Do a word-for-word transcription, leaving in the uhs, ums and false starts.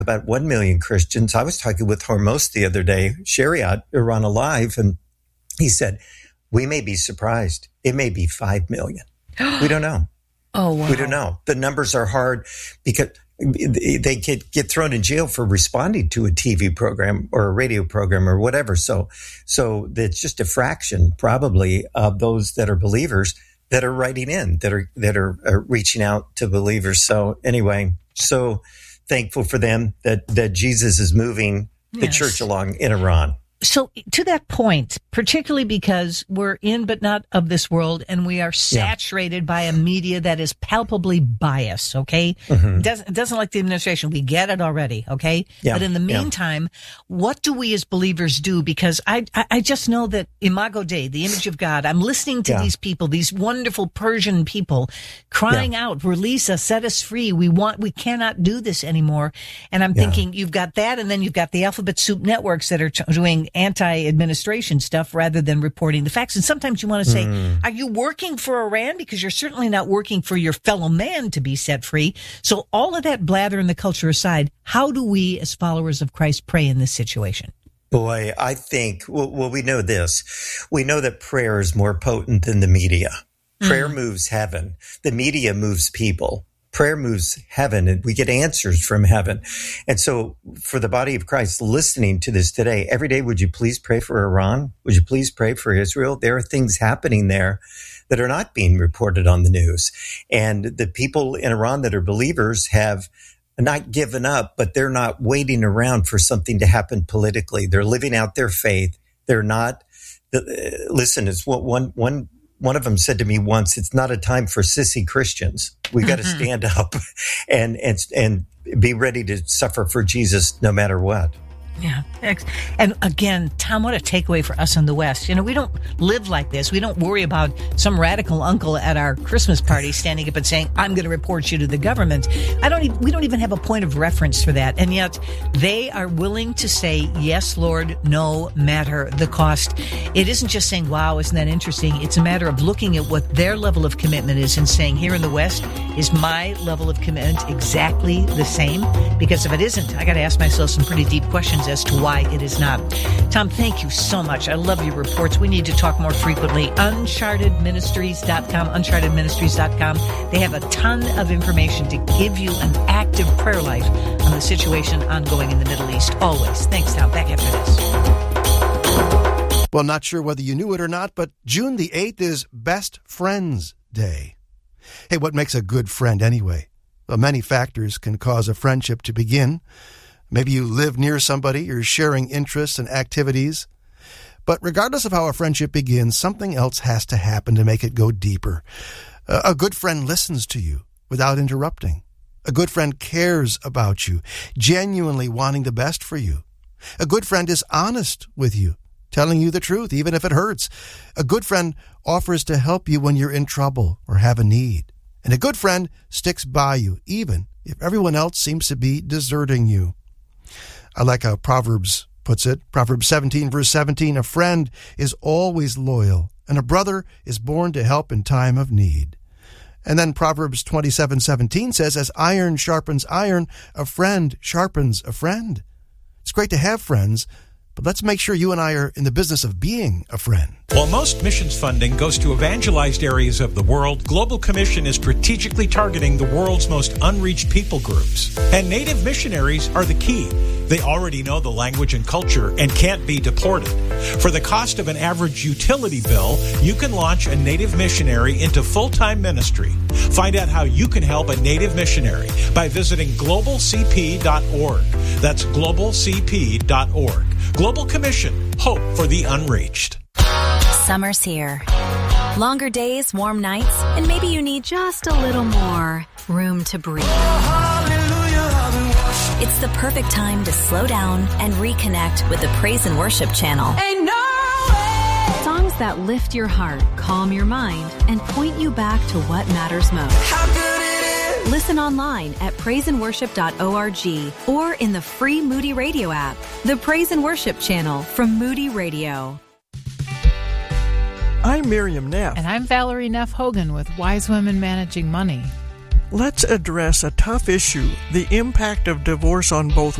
about one million Christians. I was talking with Hormos the other day, Shariat, Iran Alive, and he said, we may be surprised. It may be five million. We don't know. Oh, wow. We don't know. The numbers are hard because they get, get thrown in jail for responding to a T V program or a radio program or whatever. So, so it's just a fraction probably of those that are believers that are writing in, that are, that are, are reaching out to believers. So anyway, so thankful for them that, that Jesus is moving the yes. church along in Iran. So to that point, particularly because we're in but not of this world, and we are saturated yeah. by a media that is palpably biased, okay? Mm-hmm. It doesn't, it doesn't like the administration. We get it already, okay? Yeah. But in the meantime, yeah. what do we as believers do? Because I, I, I just know that Imago Dei, the image of God, I'm listening to yeah. these people, these wonderful Persian people crying yeah. out, release us, set us free. We want, we cannot do this anymore. And I'm yeah. thinking you've got that, and then you've got the alphabet soup networks that are ch- doing anti-administration stuff rather than reporting the facts. And sometimes you want to say, mm. are you working for Iran? Because you're certainly not working for your fellow man to be set free. So all of that blather and the culture aside, how do we as followers of Christ pray in this situation? Boy, I think, well, well we know this. We know that prayer is more potent than the media. Prayer mm. moves heaven. The media moves people. Prayer moves heaven, and we get answers from heaven. And so for the body of Christ listening to this today, every day, would you please pray for Iran? Would you please pray for Israel? There are things happening there that are not being reported on the news. And the people in Iran that are believers have not given up, but they're not waiting around for something to happen politically. They're living out their faith. They're not, listen, it's what one, one, One of them said to me once, it's not a time for sissy Christians. We've got mm-hmm. to stand up and, and, and be ready to suffer for Jesus no matter what. Yeah. And again, Tom, what a takeaway for us in the West. You know, we don't live like this. We don't worry about some radical uncle at our Christmas party standing up and saying, I'm going to report you to the government. I don't even, we don't even have a point of reference for that. And yet they are willing to say, yes, Lord, no matter the cost. It isn't just saying, wow, isn't that interesting? It's a matter of looking at what their level of commitment is and saying, here in the West, is my level of commitment exactly the same? Because if it isn't, I got to ask myself some pretty deep questions as to why it is not. Tom, thank you so much. I love your reports. We need to talk more frequently. uncharted ministries dot com, uncharted ministries dot com. They have a ton of information to give you an active prayer life on the situation ongoing in the Middle East. Always. Thanks, Tom. Back after this. Well, not sure whether you knew it or not, but June the eighth is Best Friends Day. Hey, what makes a good friend anyway? Well, many factors can cause a friendship to begin. Maybe you live near somebody, you're sharing interests and activities. But regardless of how a friendship begins, something else has to happen to make it go deeper. A good friend listens to you without interrupting. A good friend cares about you, genuinely wanting the best for you. A good friend is honest with you, telling you the truth, even if it hurts. A good friend offers to help you when you're in trouble or have a need. And a good friend sticks by you, even if everyone else seems to be deserting you. I like how Proverbs puts it. Proverbs seventeen, verse seventeen, a friend is always loyal, and a brother is born to help in time of need. And then Proverbs twenty-seven, seventeen says, as iron sharpens iron, a friend sharpens a friend. It's great to have friends, but let's make sure you and I are in the business of being a friend. While most missions funding goes to evangelized areas of the world, Global Commission is strategically targeting the world's most unreached people groups. And native missionaries are the key. They already know the language and culture and can't be deported. For the cost of an average utility bill, you can launch a native missionary into full-time ministry. Find out how you can help a native missionary by visiting global c p dot org. That's global c p dot org. Global Commission, hope for the unreached. Summer's here. Longer days, warm nights, and maybe you need just a little more room to breathe. It's the perfect time to slow down and reconnect with the Praise and Worship channel. Ain't no way. Songs that lift your heart, calm your mind, and point you back to what matters most. How good it is. Listen online at praise and worship dot org or in the free Moody Radio app. The Praise and Worship channel from Moody Radio. I'm Miriam Neff. And I'm Valerie Neff Hogan with Wise Women Managing Money. Let's address a tough issue, the impact of divorce on both